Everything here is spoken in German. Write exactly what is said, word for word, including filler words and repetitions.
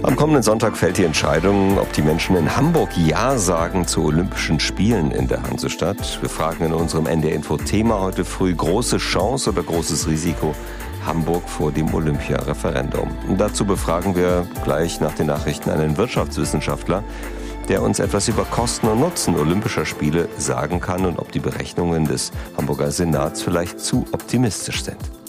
Am kommenden Sonntag fällt die Entscheidung, ob die Menschen in Hamburg Ja sagen zu Olympischen Spielen in der Hansestadt. Wir fragen in unserem N D R-Info-Thema heute früh: große Chance oder großes Risiko Hamburg vor dem Olympia-Referendum? Und dazu befragen wir gleich nach den Nachrichten einen Wirtschaftswissenschaftler, der uns etwas über Kosten und Nutzen Olympischer Spiele sagen kann und ob die Berechnungen des Hamburger Senats vielleicht zu optimistisch sind.